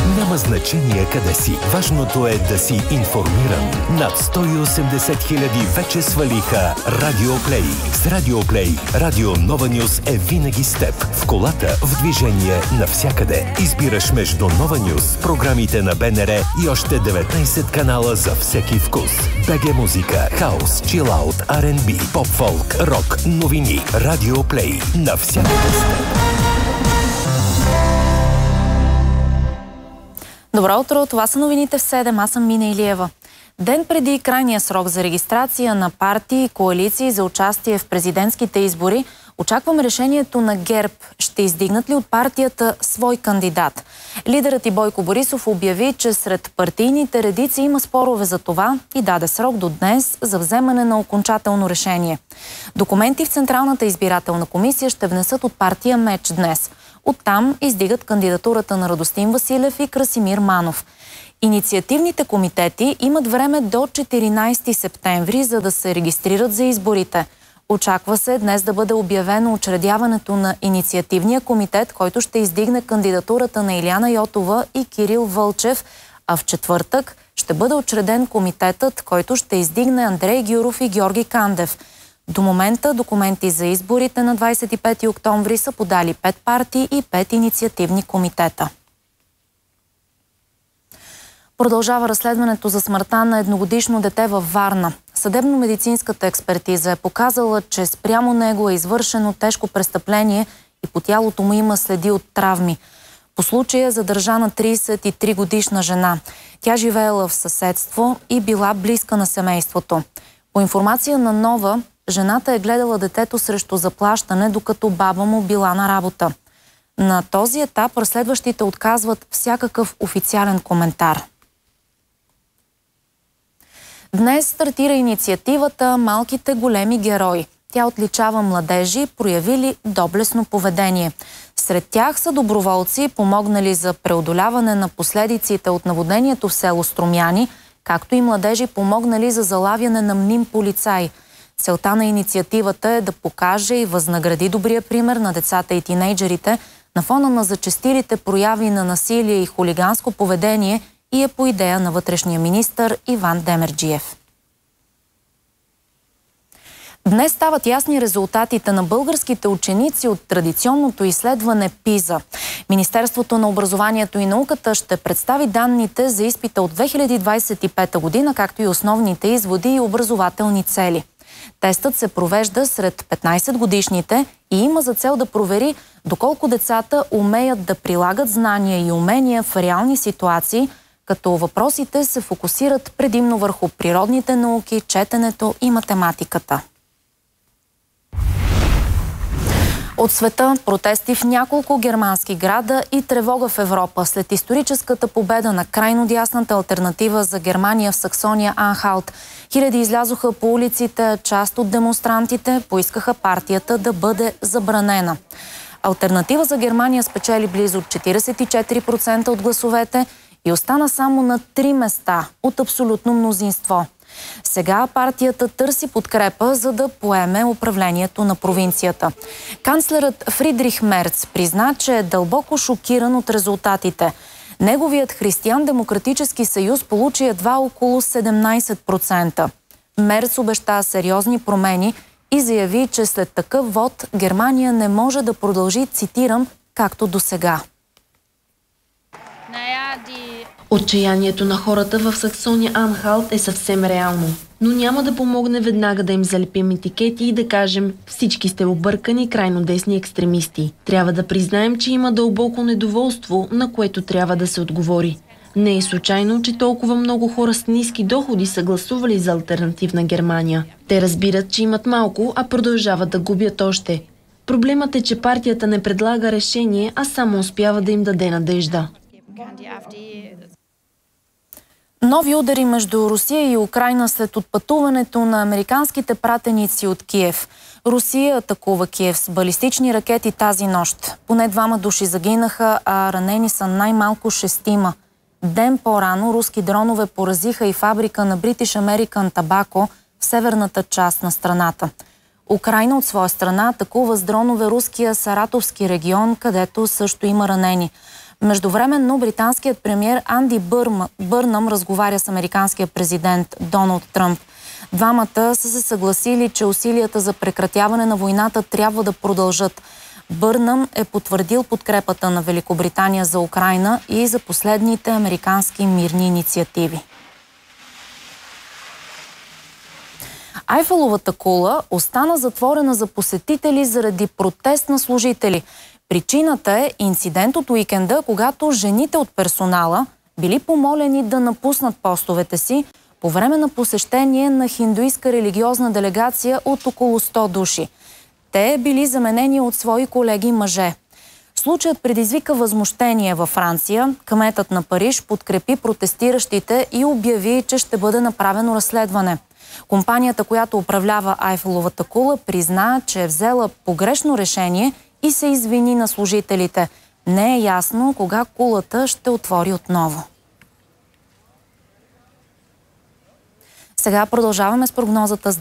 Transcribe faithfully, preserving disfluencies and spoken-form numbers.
Няма значение къде си. Важното е да си информиран. Над сто и осемдесет хиляди вече свалиха Радио Плей. С Радио Плей, Радио Нова Нюз е винаги с теб. В колата, в движение, навсякъде. Избираш между Нова Нюз, програмите на БНР и още деветнайсет канала за всеки вкус. БГ музика, хаос, чилаут, Ар енд Би, поп-фолк, рок, новини. Радио Плей. Навсякъде с теб. Добро утро, това са новините в седем, аз съм Мина Илиева. Ден преди крайния срок за регистрация на партии и коалиции за участие в президентските избори, очакваме решението на ГЕРБ. Ще издигнат ли от партията свой кандидат? Лидерът и Бойко Борисов обяви, че сред партийните редици има спорове за това и даде срок до днес за вземане на окончателно решение. Документи в Централната избирателна комисия ще внесат от партия МЕЧ днес. Оттам издигат кандидатурата на Радостин Василев и Красимир Манов. Инициативните комитети имат време до четиринайсети септември, за да се регистрират за изборите. Очаква се днес да бъде обявено учредяването на инициативния комитет, който ще издигне кандидатурата на Илияна Йотова и Кирил Вълчев, а в четвъртък ще бъде учреден комитетът, който ще издигне Андрей Гюров и Георги Кандев. До момента документи за изборите на двайсет и пети октомври са подали пет партии и пет инициативни комитета. Продължава разследването за смъртта на едногодишно дете във Варна. Съдебно-медицинската експертиза е показала, че спрямо него е извършено тежко престъпление и по тялото му има следи от травми. По случая е задържана трийсет и три годишна жена. Тя живеела в съседство и била близка на семейството. По информация на Нова, жената е гледала детето срещу заплащане, докато баба му била на работа. На този етап разследващите отказват всякакъв официален коментар. Днес стартира инициативата «Малките големи герои». Тя отличава младежи, проявили доблестно поведение. Сред тях са доброволци, помогнали за преодоляване на последиците от наводнението в село Струмяни, както и младежи, помогнали за залавяне на мним полицай. Целта на инициативата е да покаже и възнагради добрия пример на децата и тинейджерите на фона на зачестилите прояви на насилие и хулиганско поведение и е по идея на вътрешния министър Иван Демерджиев. Днес стават ясни резултатите на българските ученици от традиционното изследване ПИЗА. Министерството на образованието и науката ще представи данните за изпита от две хиляди двайсет и пета година, както и основните изводи и образователни цели. Тестът се провежда сред петнайсет годишните и има за цел да провери доколко децата умеят да прилагат знания и умения в реални ситуации, като въпросите се фокусират предимно върху природните науки, четенето и математиката. От света протести в няколко германски града и тревога в Европа след историческата победа на крайно дясната алтернатива за Германия в Саксония-Анхалт. Хиляди излязоха по улиците, част от демонстрантите поискаха партията да бъде забранена. Алтернатива за Германия спечели близо четирийсет и четири процента от гласовете и остана само на три места от абсолютно мнозинство. Сега партията търси подкрепа, за да поеме управлението на провинцията. Канцлерът Фридрих Мерц призна, че е дълбоко шокиран от резултатите. Неговият Християн-демократически съюз получи едва около седемнайсет процента. Мерц обеща сериозни промени и заяви, че след такъв вод Германия не може да продължи, цитирам, както досега. Отчаянието на хората в Саксония-Анхалт е съвсем реално, но няма да помогне веднага да им залепим етикети и да кажем всички сте объркани крайно десни екстремисти. Трябва да признаем, че има дълбоко недоволство, на което трябва да се отговори. Не е случайно, че толкова много хора с ниски доходи са гласували за алтернативна Германия. Те разбират, че имат малко, а продължават да губят още. Проблемът е, че партията не предлага решение, а само успява да им даде надежда. Нови удари между Русия и Украйна след отпътуването на американските пратеници от Киев. Русия атакува Киев с балистични ракети тази нощ. Поне двама души загинаха, а ранени са най-малко шестима. Ден по-рано руски дронове поразиха и фабрика на British American Tobacco в северната част на страната. Украйна от своя страна атакува с дронове руския Саратовски регион, където също има ранени. Междувременно британският премиер Анди Бърма, Бърнам разговаря с американския президент Доналд Тръмп. Двамата са се съгласили, че усилията за прекратяване на войната трябва да продължат. Бърнам е потвърдил подкрепата на Великобритания за Украйна и за последните американски мирни инициативи. Айфеловата кула остана затворена за посетители заради протест на служители. Причината е инцидент от уикенда, когато жените от персонала били помолени да напуснат постовете си по време на посещение на хиндуистка религиозна делегация от около сто души. Те били заменени от свои колеги мъже. Случаят предизвика възмущение във Франция. Кметът на Париж подкрепи протестиращите и обяви, че ще бъде направено разследване. Компанията, която управлява Айфеловата кула, призна, че е взела погрешно решение и се извини на служителите. Не е ясно кога кулата ще отвори отново. Сега продължаваме с прогнозата с